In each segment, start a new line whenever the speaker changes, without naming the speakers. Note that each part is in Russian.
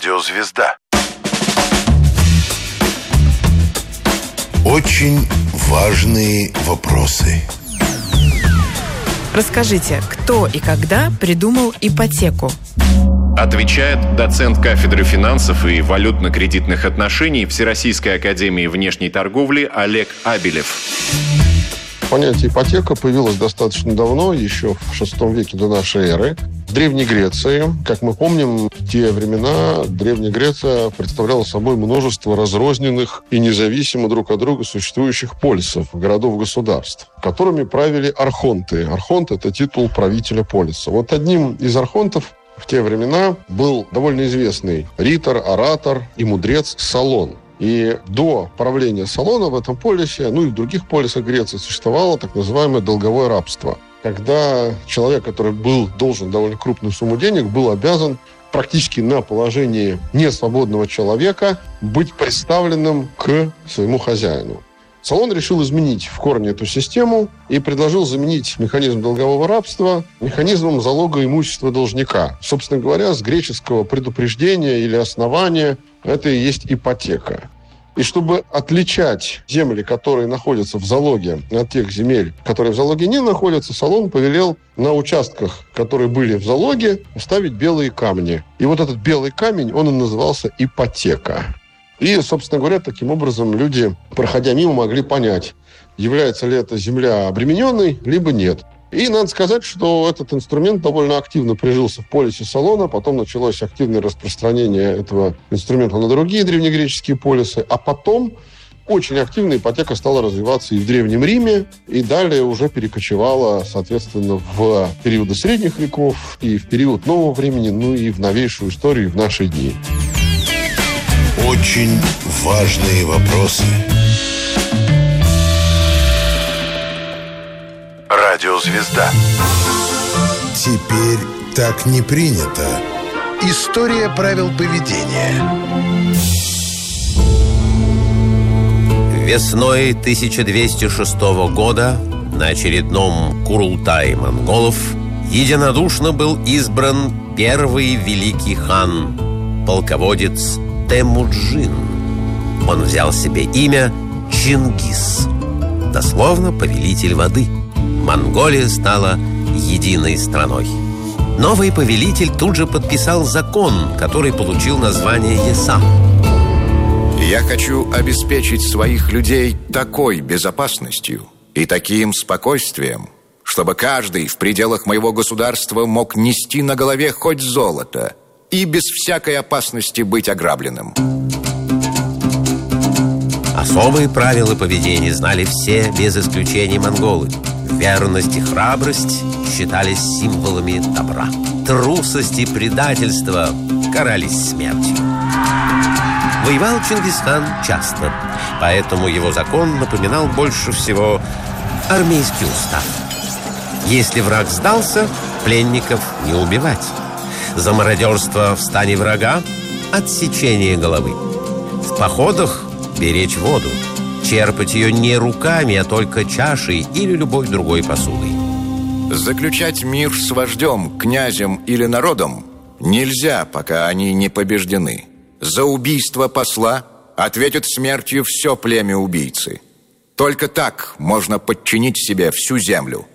Радиозвезда.
Очень важные вопросы.
Расскажите, кто и когда придумал ипотеку?
Отвечает доцент кафедры финансов и валютно-кредитных отношений Всероссийской академии внешней торговли Олег Абелев.
Понятие ипотека появилось достаточно давно, еще в VI веке до нашей эры. В Древней Греции, как мы помним, в те времена Древняя Греция представляла собой множество разрозненных и независимо друг от друга существующих полисов, городов-государств, которыми правили архонты. Архонт – это титул правителя полиса. Вот одним из архонтов в те времена был довольно известный ритор, оратор и мудрец Солон. И до правления Солона в этом полисе, ну и в других полисах Греции существовало так называемое долговое рабство, когда человек, который должен довольно крупную сумму денег, был обязан практически на положении несвободного человека быть представленным к своему хозяину. Солон решил изменить в корне эту систему и предложил заменить механизм долгового рабства механизмом залога имущества должника. Собственно говоря, с греческого предупреждения или основания это и есть ипотека. И чтобы отличать земли, которые находятся в залоге, от тех земель, которые в залоге не находятся, Солон повелел на участках, которые были в залоге, ставить белые камни. И вот этот белый камень, он и назывался ипотека. И, собственно говоря, таким образом люди, проходя мимо, могли понять, является ли эта земля обремененной, либо нет. И надо сказать, что этот инструмент довольно активно прижился в полисе Солона, потом началось активное распространение этого инструмента на другие древнегреческие полисы, а потом очень активно ипотека стала развиваться и в Древнем Риме, и далее уже перекочевала, соответственно, в периоды средних веков, и в период нового времени, ну и в новейшую историю в наши дни.
Очень важные вопросы.
Радиозвезда.
Теперь так не принято. История правил поведения.
Весной 1206 года на очередном Курултае монголов единодушно был избран первый великий хан, полководец Темуджин. Он взял себе имя Чингис, дословно «повелитель воды». Монголия стала единой страной. Новый повелитель тут же подписал закон, который получил название Яса.
Я хочу обеспечить своих людей такой безопасностью и таким спокойствием, чтобы каждый в пределах моего государства мог нести на голове хоть золото и без всякой опасности быть ограбленным.
Особые правила поведения знали все, без исключения монголы. Верность и храбрость считались символами добра. Трусость и предательство карались смертью. Воевал Чингисхан часто, поэтому его закон напоминал больше всего армейский устав. Если враг сдался, пленников не убивать. За мародерство в стане врага – отсечение головы. В походах – беречь воду. Черпать ее не руками, а только чашей или любой другой посудой.
Заключать мир с вождем, князем или народом нельзя, пока они не побеждены. За убийство посла ответят смертью все племя убийцы. Только так можно подчинить себе всю землю.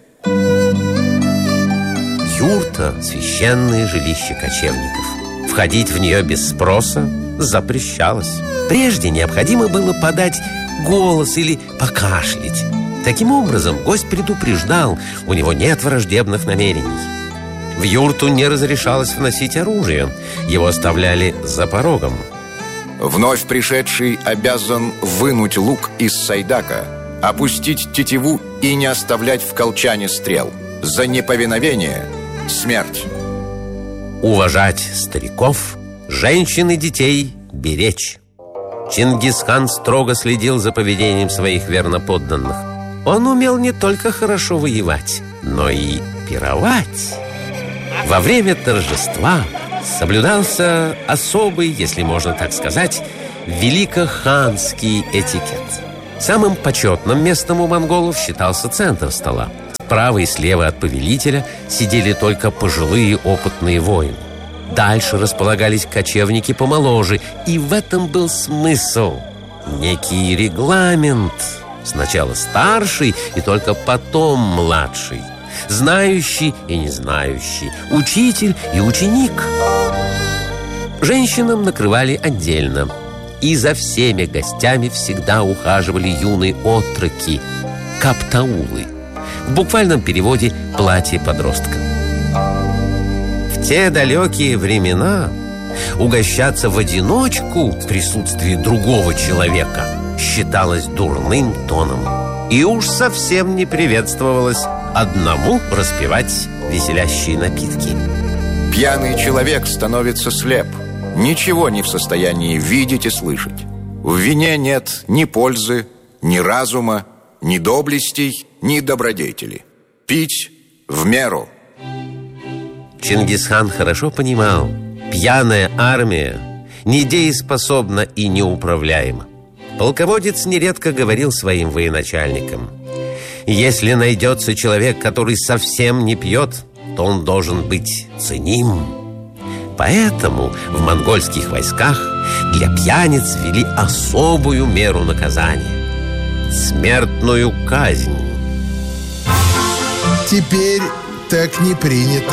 Юрта – священное жилище кочевников. Входить в нее без спроса запрещалось. Прежде необходимо было подать голос или покашлять. Таким образом, гость предупреждал, у него нет враждебных намерений. В юрту не разрешалось вносить оружие, его оставляли за порогом.
Вновь пришедший обязан вынуть лук из сайдака, опустить тетиву и не оставлять в колчане стрел. За неповиновение – смерть.
Уважать стариков, женщин и детей беречь. Чингисхан строго следил за поведением своих верноподданных. Он умел не только хорошо воевать, но и пировать. Во время торжества соблюдался особый, если можно так сказать, великоханский этикет. Самым почетным местом у монголов считался центр стола. Справа и слева от повелителя сидели только пожилые опытные воины. Дальше располагались кочевники помоложе, и в этом был смысл. Некий регламент. Сначала старший, и только потом младший. Знающий и не знающий. Учитель и ученик. Женщинам накрывали отдельно. И за всеми гостями всегда ухаживали юные отроки, каптаулы. В буквальном переводе «платье подростка». В те далекие времена угощаться в одиночку в присутствии другого человека считалось дурным тоном. И уж совсем не приветствовалось одному распивать веселящие напитки.
Пьяный человек становится слеп. Ничего не в состоянии видеть и слышать. В вине нет ни пользы, ни разума, ни доблестей, ни добродетели. Пить в меру.
Чингисхан хорошо понимал, пьяная армия недееспособна и неуправляема. Полководец нередко говорил своим военачальникам: если найдется человек, который совсем не пьет, то он должен быть ценим. Поэтому в монгольских войсках для пьяниц ввели особую меру наказания – смертную казнь.
Теперь так не принято.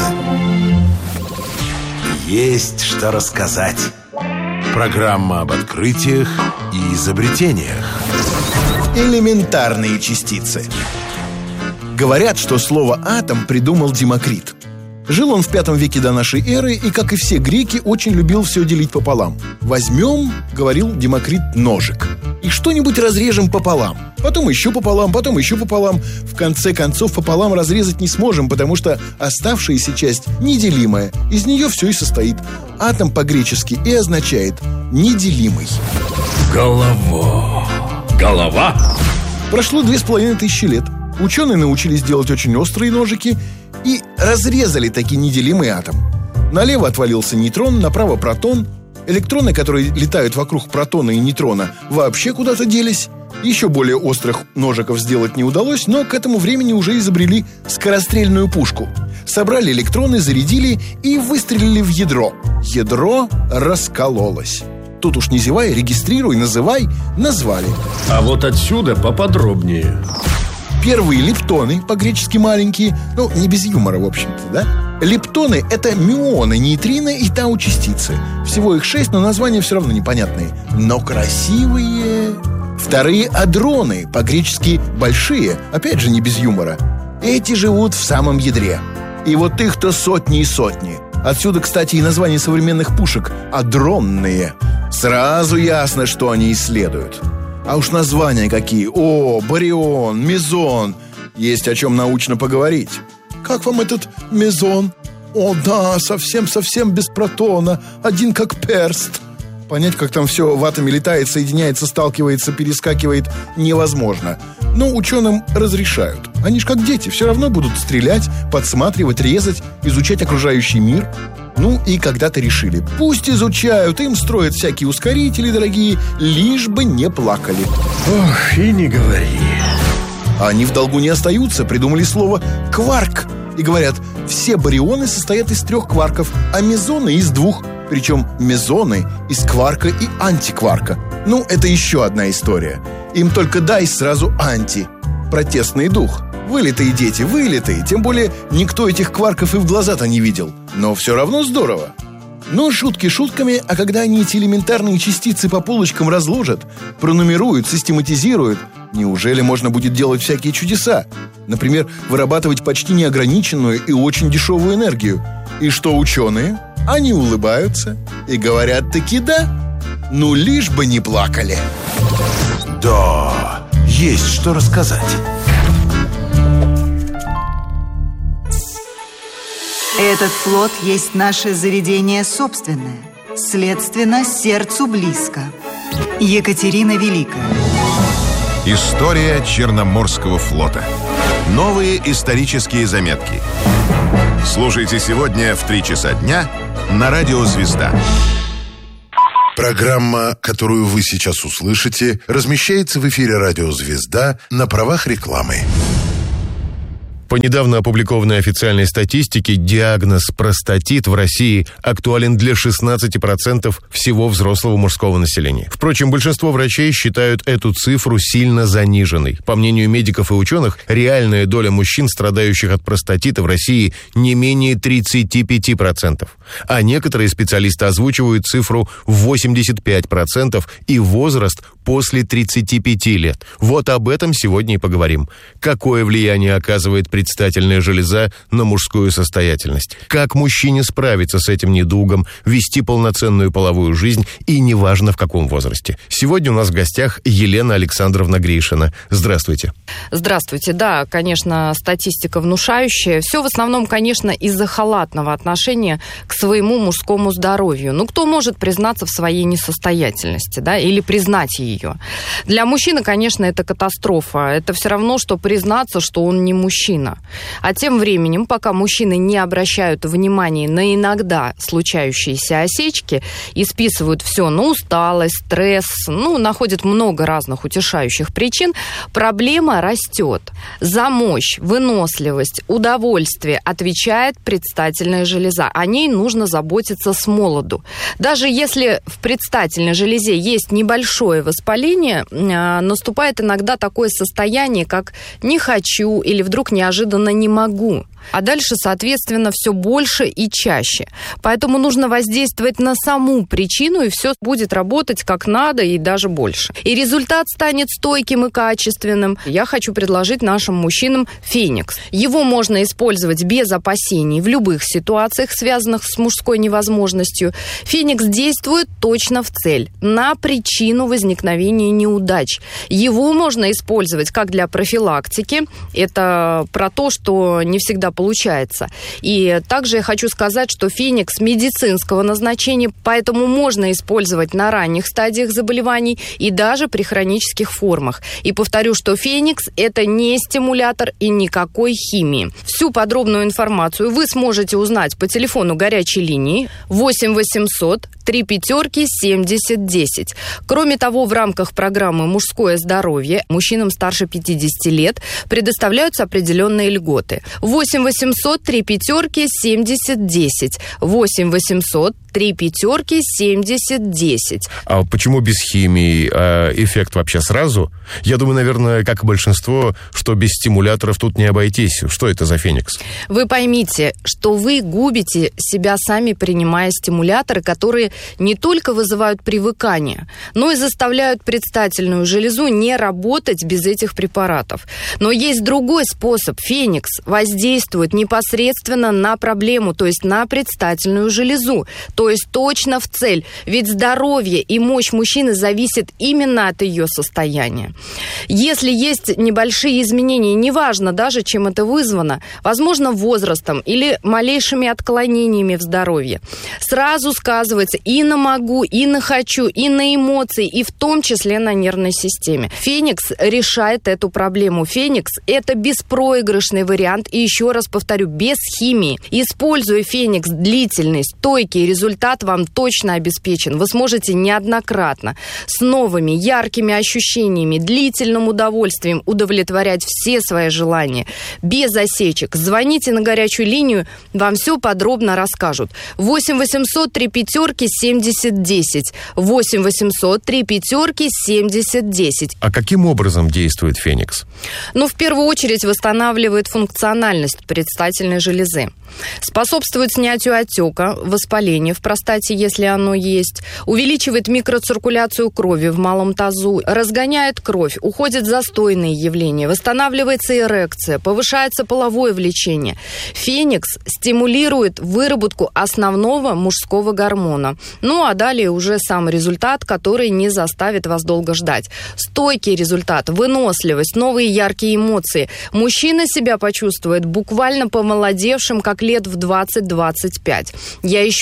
Есть что рассказать. Программа об открытиях и изобретениях.
Элементарные частицы. Говорят, что слово «атом» придумал Демокрит. Жил он в V веке до нашей эры и, как и все греки, очень любил все делить пополам. «Возьмем, — говорил Демокрит, — ножик и что-нибудь разрежем пополам. Потом еще пополам, потом еще пополам. В конце концов, пополам разрезать не сможем, потому что оставшаяся часть неделимая. Из нее все и состоит. Атом по-гречески и означает «неделимый».
Голова.
Прошло 2500 лет. Ученые научились делать очень острые ножики и разрезали таки неделимый атом. Налево отвалился нейтрон, направо протон. Электроны, которые летают вокруг протона и нейтрона, вообще куда-то делись. Еще более острых ножиков сделать не удалось, но к этому времени уже изобрели скорострельную пушку. Собрали электроны, зарядили и выстрелили в ядро. Ядро раскололось. Тут уж не зевай, регистрируй, называй, назвали.
А вот отсюда поподробнее.
Первые лептоны, по-гречески маленькие, ну, не без юмора, в общем-то, да? Лептоны — это мюоны, нейтрино и тау-частицы. Всего их 6, но названия все равно непонятные. Но красивые. Вторые адроны, по-гречески большие, опять же не без юмора. Эти живут в самом ядре. И вот их-то сотни и сотни. Отсюда, кстати, и название современных пушек — адронные. Сразу ясно, что они исследуют. А уж названия какие! О, барион, мезон! Есть о чем научно поговорить. Как вам этот мезон? О, да, совсем-совсем без протона. Один как перст. Понять, как там все в атоме летает, соединяется, сталкивается, перескакивает, невозможно. Но ученым разрешают. Они ж как дети, все равно будут стрелять, подсматривать, резать, изучать окружающий мир. Ну и когда-то решили: пусть изучают, им строят всякие ускорители дорогие, лишь бы не плакали.
Ох, и не говори.
А они в долгу не остаются, придумали слово «кварк». И говорят, все барионы состоят из 3 кварков, а мезоны из 2. Причем мезоны из кварка и антикварка. Ну, это еще одна история. Им только дай сразу анти. Протестный дух. Вылитые дети, вылитые. Тем более никто этих кварков и в глаза-то не видел. Но все равно здорово. Но шутки шутками, а когда они эти элементарные частицы по полочкам разложат, пронумеруют, систематизируют, неужели можно будет делать всякие чудеса? Например, вырабатывать почти неограниченную и очень дешевую энергию. И что ученые? Они улыбаются и говорят таки да. Ну, лишь бы не плакали.
Да, есть что рассказать.
Этот флот есть наше заведение собственное. Следственно, сердцу близко. Екатерина Великая.
История Черноморского флота. Новые исторические заметки. Слушайте сегодня в 3 часа дня на Радио Звезда. Программа, которую вы сейчас услышите, размещается в эфире Радио Звезда на правах рекламы.
По недавно опубликованной официальной статистике, диагноз простатит в России актуален для 16% всего взрослого мужского населения. Впрочем, большинство врачей считают эту цифру сильно заниженной. По мнению медиков и ученых, реальная доля мужчин, страдающих от простатита в России, не менее 35%. А некоторые специалисты озвучивают цифру в 85% и возраст после 35 лет. Вот об этом сегодня и поговорим. Какое влияние оказывает предстательная железа на мужскую состоятельность? Как мужчине справиться с этим недугом, вести полноценную половую жизнь и неважно в каком возрасте? Сегодня у нас в гостях Елена Александровна Гришина. Здравствуйте.
Здравствуйте. Да, конечно, статистика внушающая. Все в основном, конечно, из-за халатного отношения к своему мужскому здоровью. Ну, кто может признаться в своей несостоятельности, да, или признать ее? Для мужчины, конечно, это катастрофа. Это все равно, что признаться, что он не мужчина. А тем временем, пока мужчины не обращают внимания на иногда случающиеся осечки и списывают все на усталость, стресс, находят много разных утешающих причин, проблема растет. За мощь, выносливость, удовольствие отвечает предстательная железа. О ней нужно заботиться с молоду. Даже если в предстательной железе есть небольшое воспаление, наступает иногда такое состояние, как «не хочу» или вдруг неожиданно «не могу». А дальше, соответственно, все больше и чаще. Поэтому нужно воздействовать на саму причину, и все будет работать как надо и даже больше. И результат станет стойким и качественным. Я хочу предложить нашим мужчинам Феникс. Его можно использовать без опасений в любых ситуациях, связанных с мужской невозможностью. Феникс действует точно в цель, на причину возникновения неудач. Его можно использовать как для профилактики. Это про то, что не всегда получается. И также я хочу сказать, что Феникс медицинского назначения, поэтому можно использовать на ранних стадиях заболеваний и даже при хронических формах. И повторю, что Феникс – это не стимулятор и никакой химии. Всю подробную информацию вы сможете узнать по телефону горячей линии 8 800 3 5 70 10. Кроме того, в рамках программы «Мужское здоровье» мужчинам старше 50 лет предоставляются определенные льготы. 8 800 3 5 70 10. 8 800 3 5 70 10.
А почему без химии? Эффект вообще сразу? Я думаю, наверное, как и большинство, что без стимуляторов тут не обойтись. Что это за Феникс?
Вы поймите, что вы губите себя сами, принимая стимуляторы, которые не только вызывают привыкание, но и заставляют предстательную железу не работать без этих препаратов. Но есть другой способ. Феникс воздействует непосредственно на проблему, то есть на предстательную железу, то есть точно в цель. Ведь здоровье и мощь мужчины зависит именно от ее состояния. Если есть небольшие изменения, неважно даже, чем это вызвано, возможно, возрастом или малейшими отклонениями в здоровье, сразу сказывается и на могу, и на хочу, и на эмоции, и в том числе на нервной системе. Феникс решает эту проблему. Феникс – это беспроигрышный вариант, и еще раз повторю, без химии. Используя Феникс, длительный, стойкий результат вам точно обеспечен. Вы сможете неоднократно с новыми, яркими ощущениями, длительным удовольствием удовлетворять все свои желания. Без осечек. Звоните на горячую линию, вам все подробно расскажут. 8 800 3 5 70 10. 8 800 3 5 70 10.
А каким образом действует Феникс?
В первую очередь восстанавливает функциональность предстательной железы. Способствует снятию отека, воспаления в простате, если оно есть. Увеличивает микроциркуляцию крови в малом тазу. Разгоняет кровь. Уходят застойные явления. Восстанавливается эрекция. Повышается половое влечение. Феникс стимулирует выработку основного мужского гормона. А далее уже сам результат, который не заставит вас долго ждать. Стойкий результат, выносливость, новые яркие эмоции. Мужчина себя почувствует буквально помолодевшим, как лет в 20-25. Я еще раз повторю,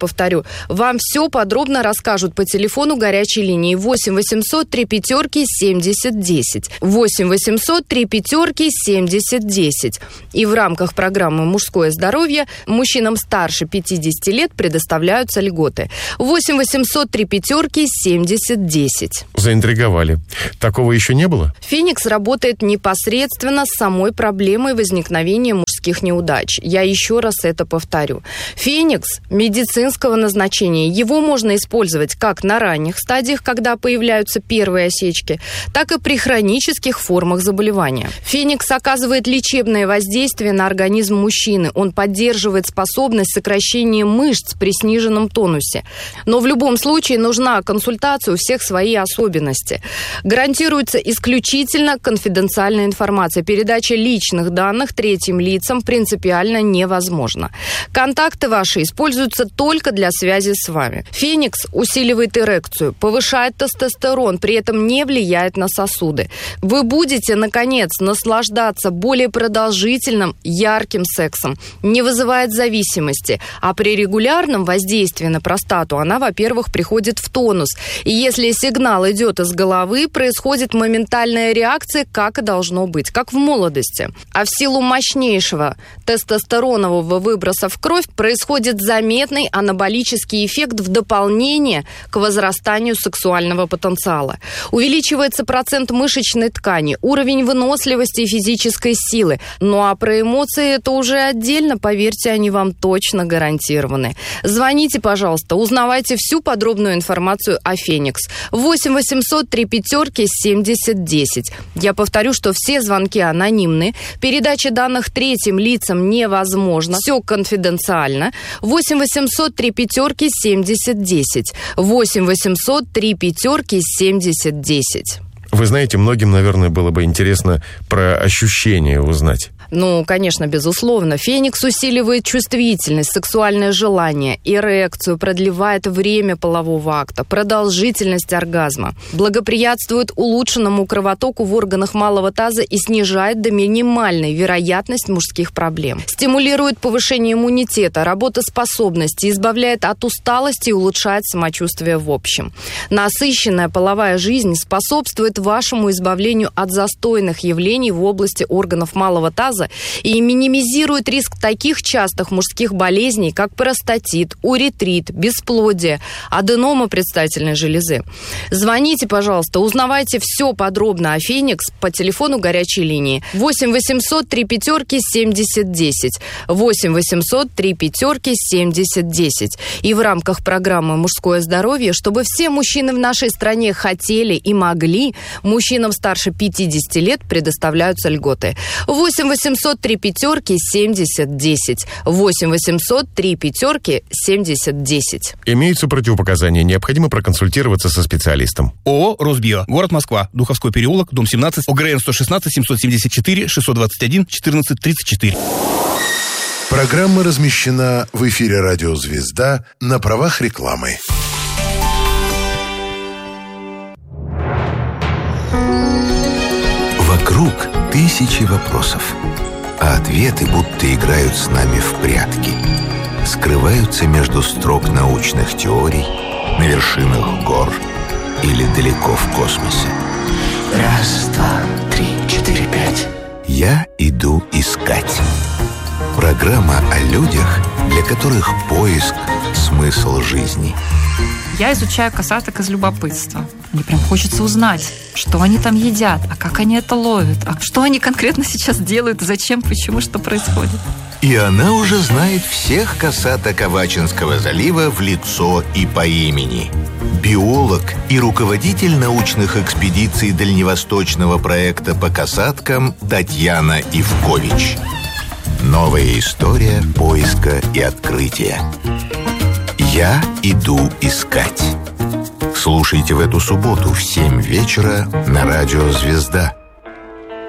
повторю, вам все подробно расскажут по телефону горячей линии 8 800 3 5 70 10. 8 800 3 5 70 10. И в рамках программы «Мужское здоровье» мужчинам старше 50 лет предоставляются льготы. 8 800 3 5 70 10.
Заинтриговали. Такого еще не было?
«Феникс» работает непосредственно с самой проблемой возникновения мужских неудач. Я еще раз это повторю. «Феникс» медицинского назначения. Его можно использовать как на ранних стадиях, когда появляются первые осечки, так и при хронических формах заболевания. «Феникс» оказывает лечебное воздействие на организм мужчины. Он поддерживает способность сокращения мышц при сниженном тонусе. Но в любом случае нужна консультация, у всех свои особенности. Гарантируется исключительно конфиденциальная информация. Передача личных данных третьим лицам принципиально невозможна. Контакты ваши используются только для связи с вами. «Феникс» усиливает эрекцию, повышает тестостерон, при этом не влияет на сосуды. Вы будете, наконец, наслаждаться более продолжительным, ярким сексом. Не вызывает зависимости. А при регулярном воздействии на простату она, во-первых, приходит в тонус. И если сигнал идет из головы, происходит моментальная реакция, как и должно быть, как в молодости. А в силу мощнейшего тестостеронового выброса в кровь происходит заметный анаболический эффект в дополнение к возрастанию сексуального потенциала. Увеличивается процент мышечной ткани, уровень выносливости и физической силы. Ну а про эмоции это уже отдельно, поверьте, они вам точно гарантированы. Звоните, пожалуйста, узнавайте всю подробную информацию о «Феникс». 8 800 3 5 70 10. Я повторю, что все звонки анонимны, передача данных третьим лицам невозможна, все конфиденциально. 8 800 3 5 70 10. 8 800 3 5 70 10.
Вы знаете, многим, наверное, было бы интересно про ощущения узнать.
Ну, конечно, безусловно. «Феникс» усиливает чувствительность, сексуальное желание, эрекцию, продлевает время полового акта, продолжительность оргазма, благоприятствует улучшенному кровотоку в органах малого таза и снижает до минимальной вероятность мужских проблем. Стимулирует повышение иммунитета, работоспособности, избавляет от усталости и улучшает самочувствие в общем. Насыщенная половая жизнь способствует вашему избавлению от застойных явлений в области органов малого таза и минимизирует риск таких частых мужских болезней, как простатит, уретрит, бесплодие, аденома предстательной железы. Звоните, пожалуйста, узнавайте все подробно о «Феникс» по телефону горячей линии 8 800 3 5 70 10. 8 800 3 5 70 10. И в рамках программы «Мужское здоровье», чтобы все мужчины в нашей стране хотели и могли, мужчинам старше 50 лет предоставляются льготы. 8 800 3 5 70 10. 8 800 3 5 70 10.
Имеются противопоказания. Необходимо проконсультироваться со специалистом.
ООО «Росбио», город Москва, Духовской переулок, дом 17, ОГРН 116 774 621 14 34.
Программа размещена в эфире «Радио Звезда» на правах рекламы.
Вокруг тысячи вопросов, а ответы будто играют с нами в прятки. Скрываются между строк научных теорий, на вершинах гор или далеко в космосе.
Раз, два, три, 4, 5.
Я иду искать. Программа о людях, для которых поиск – смысл жизни.
Я изучаю косаток из любопытства. Мне прям хочется узнать, что они там едят, а как они это ловят, а что они конкретно сейчас делают, зачем, почему, что происходит.
И она уже знает всех косаток Авачинского залива в лицо и по имени. Биолог и руководитель научных экспедиций дальневосточного проекта по косаткам Татьяна Ивкович. Новая история поиска и открытия. Я иду искать. Слушайте в эту субботу в 7 вечера на радио «Звезда».